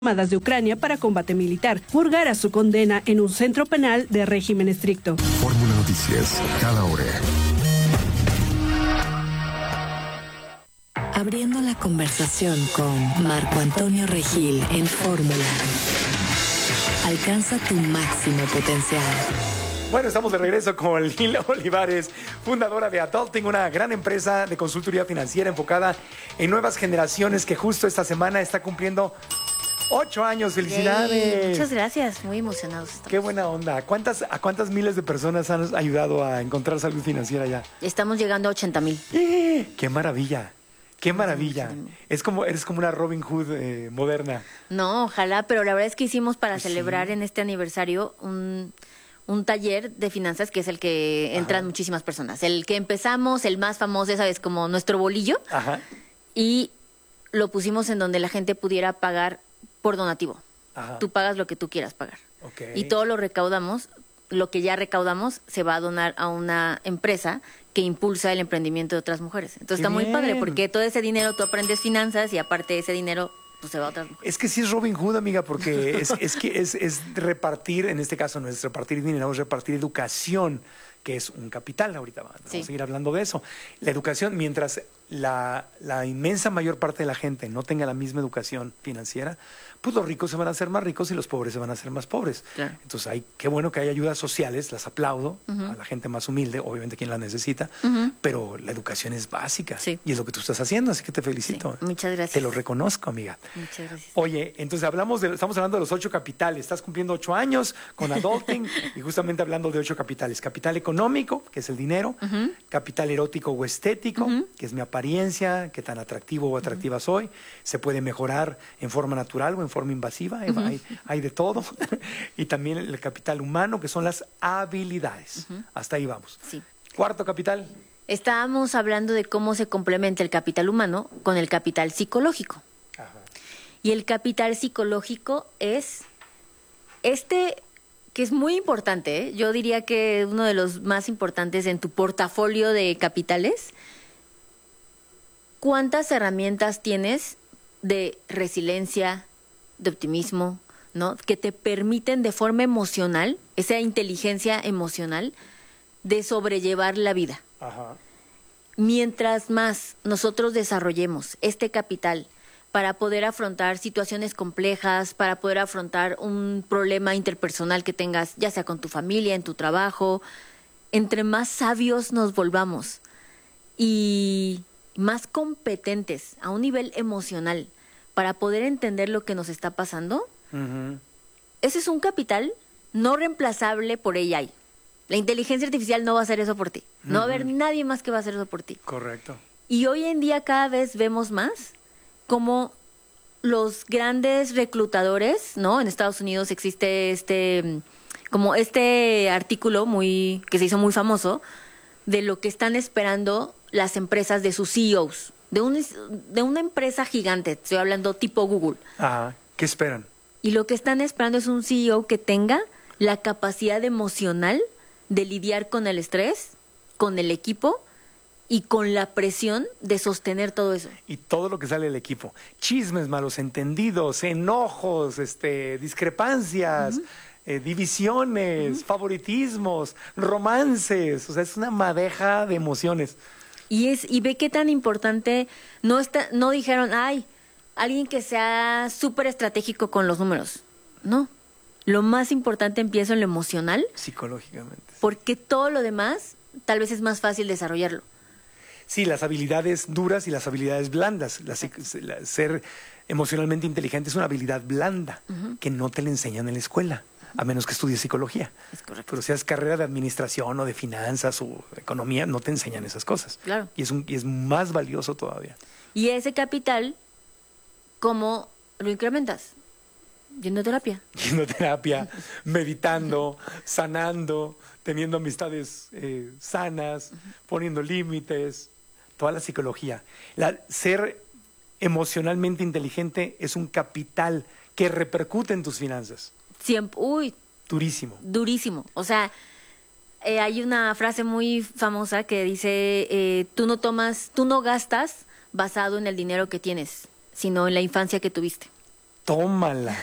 de Ucrania para combate militar, purgará su condena en un centro penal de régimen estricto. Fórmula Noticias, cada hora. Abriendo la conversación con Marco Antonio Regil en Fórmula. Alcanza tu máximo potencial. Bueno, estamos de regreso con Lila Olivares, fundadora de Adulting, una gran empresa de consultoría financiera enfocada en nuevas generaciones que justo esta semana está cumpliendo 8 años. ¡Felicidades! Muchas gracias, muy emocionados estamos. ¡Qué buena onda! ¿A cuántas miles de personas han ayudado a encontrar salud financiera ya? Estamos llegando a 80,000. ¡Qué maravilla! ¡Qué maravilla! Eres como una Robin Hood moderna. No, ojalá, pero la verdad es que hicimos para Pues celebrar en este aniversario un taller de finanzas que es el que entran muchísimas personas. El que empezamos, el más famoso, ¿sabes? Como nuestro bolillo. Ajá. Y lo pusimos en donde la gente pudiera pagar por donativo. Ajá. Tú pagas lo que tú quieras pagar. Okay. Y todo lo que ya recaudamos, se va a donar a una empresa que impulsa el emprendimiento de otras mujeres. Entonces está muy padre porque todo ese dinero tú aprendes finanzas y aparte ese dinero pues se va a otras mujeres. Es que sí es Robin Hood, amiga, porque es repartir, en este caso no es repartir dinero, es repartir educación, que es un capital. Ahorita vamos a seguir hablando de eso. La educación, mientras la inmensa mayor parte de la gente no tenga la misma educación financiera, pues los ricos se van a hacer más ricos y los pobres se van a hacer más pobres. Claro. Entonces, qué bueno que hay ayudas sociales, las aplaudo, a la gente más humilde, obviamente quien la necesita, pero la educación es básica y es lo que tú estás haciendo, así que te felicito. Sí. Muchas gracias. Te lo reconozco, amiga. Muchas gracias. Oye, entonces estamos hablando de los 8 capitales. Estás cumpliendo 8 años con Adulting y justamente hablando de 8 capitales. Capital económico, que es el dinero. Capital erótico o estético, que es mi apariencia, qué tan atractivo o atractiva soy. Se puede mejorar en forma natural o en forma invasiva. Hay de todo. Y también el capital humano, que son las habilidades. Hasta ahí vamos. Sí. Cuarto capital. Estábamos hablando de cómo se complementa el capital humano con el capital psicológico. Y el capital psicológico es que es muy importante, ¿eh? Yo diría que uno de los más importantes en tu portafolio de capitales. ¿Cuántas herramientas tienes de resiliencia, de optimismo, ¿no? Que te permiten de forma emocional, esa inteligencia emocional, de sobrellevar la vida? Mientras más nosotros desarrollemos este capital para poder afrontar situaciones complejas, para poder afrontar un problema interpersonal que tengas, ya sea con tu familia, en tu trabajo, entre más sabios nos volvamos y más competentes a un nivel emocional para poder entender lo que nos está pasando, ese es un capital no reemplazable por AI. La inteligencia artificial no va a hacer eso por ti. No va a haber nadie más que va a hacer eso por ti. Correcto. Y hoy en día cada vez vemos más como los grandes reclutadores, ¿no? En Estados Unidos existe este artículo que se hizo muy famoso de lo que están esperando las empresas de sus CEOs, de una empresa gigante, estoy hablando tipo Google. ¿Qué esperan? Y lo que están esperando es un CEO que tenga la capacidad emocional de lidiar con el estrés, con el equipo y con la presión de sostener todo eso. Y todo lo que sale del equipo. Chismes, malos entendidos, enojos, discrepancias, divisiones, favoritismos, romances. O sea, es una madeja de emociones. Y ve qué tan importante, no dijeron, alguien que sea súper estratégico con los números. No. Lo más importante empieza en lo emocional. Psicológicamente. Porque todo lo demás tal vez es más fácil desarrollarlo. Sí, las habilidades duras y las habilidades blandas. Ser emocionalmente inteligente es una habilidad blanda que no te la enseñan en la escuela, a menos que estudies psicología. Es correcto. Pero si haces carrera de administración o de finanzas o economía, no te enseñan esas cosas. Claro. Y es más valioso todavía. Y ese capital, ¿cómo lo incrementas? Yendo a terapia. Yendo a terapia, meditando, sanando, teniendo amistades sanas, poniendo límites, toda la psicología. Ser emocionalmente inteligente es un capital que repercute en tus finanzas. Durísimo. Durísimo. O sea, hay una frase muy famosa que dice, tú no gastas basado en el dinero que tienes, sino en la infancia que tuviste. Tómala.